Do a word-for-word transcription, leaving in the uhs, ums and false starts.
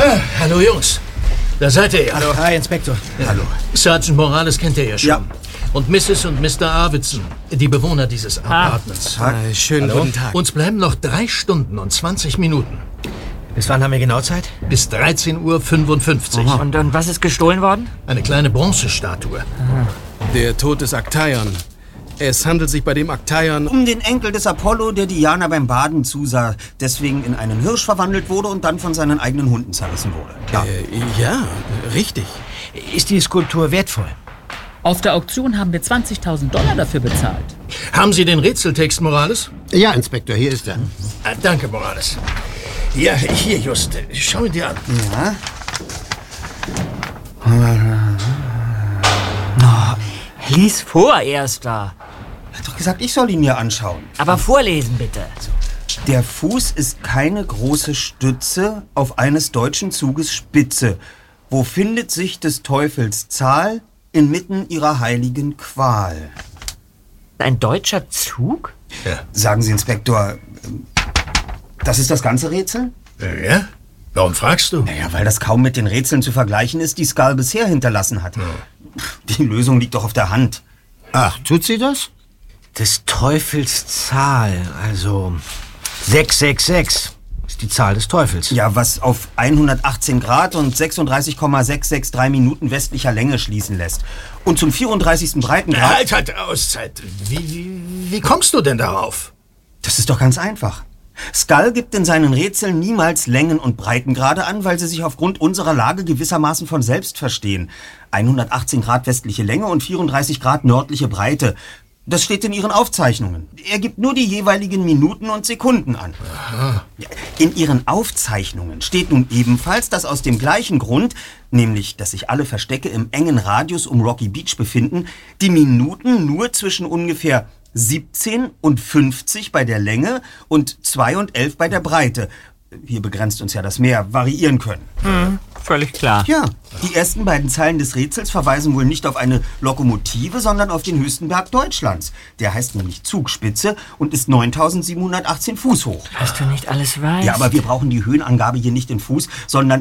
Ah, hallo Jungs. Da seid ihr ja. Hallo. Hi, Inspektor. Ja. Hallo. Sergeant Morales kennt ihr ja schon. Ja. Und Misses und Mister Arvidsson, die Bewohner dieses Apartments. Äh, schönen Hallo. Guten Tag. Uns bleiben noch drei Stunden und zwanzig Minuten. Bis wann haben wir genau Zeit? Bis dreizehn Uhr fünfundfünfzig. Aha. Und, und was ist gestohlen worden? Eine kleine Bronzestatue. Aha. Der Tod des Aktaion. Es handelt sich bei dem Aktaion um den Enkel des Apollo, der Diana beim Baden zusah, deswegen in einen Hirsch verwandelt wurde und dann von seinen eigenen Hunden zerrissen wurde. Ja, äh, ja richtig. Ist die Skulptur wertvoll? Auf der Auktion haben wir zwanzigtausend Dollar dafür bezahlt. Haben Sie den Rätseltext, Morales? Ja, Inspektor, hier ist er. Ah, danke, Morales. Ja, hier, Just. Schau ihn dir an. Ja. Oh, lies vor, Erster. Er hat doch gesagt, ich soll ihn mir anschauen. Aber vorlesen, bitte. Der Fuß ist keine große Stütze auf eines deutschen Zuges Spitze. Wo findet sich des Teufels Zahl inmitten ihrer heiligen Qual? Ein deutscher Zug? Ja. Sagen Sie, Inspektor, das ist das ganze Rätsel? Ja? Warum fragst du? Naja, weil das kaum mit den Rätseln zu vergleichen ist, die Skull bisher hinterlassen hat. Ja. Die Lösung liegt doch auf der Hand. Ach, tut sie das? Des Teufels Zahl, also sechs sechs sechs ist die Zahl des Teufels. Ja, was auf hundertachtzehn Grad und sechsunddreißig Komma sechs sechs drei Minuten westlicher Länge schließen lässt. Und zum vierunddreißigsten Breitengrad... Halt, halt, Auszeit. Wie, wie, wie kommst du denn darauf? Das ist doch ganz einfach. Skull gibt in seinen Rätseln niemals Längen- und Breitengrade an, weil sie sich aufgrund unserer Lage gewissermaßen von selbst verstehen. hundertachtzehn Grad westliche Länge und vierunddreißig Grad nördliche Breite. Das steht in Ihren Aufzeichnungen. Er gibt nur die jeweiligen Minuten und Sekunden an. Aha. In Ihren Aufzeichnungen steht nun ebenfalls, dass aus dem gleichen Grund, nämlich, dass sich alle Verstecke im engen Radius um Rocky Beach befinden, die Minuten nur zwischen ungefähr siebzehn und fünfzig bei der Länge und zwei und elf bei der Breite, hier begrenzt uns ja das Meer, variieren können. Hm, völlig klar. Ja, die ersten beiden Zeilen des Rätsels verweisen wohl nicht auf eine Lokomotive, sondern auf den höchsten Berg Deutschlands. Der heißt nämlich Zugspitze und ist neuntausendsiebenhundertachtzehn Fuß hoch. Was du nicht alles weißt. Ja, aber wir brauchen die Höhenangabe hier nicht in Fuß, sondern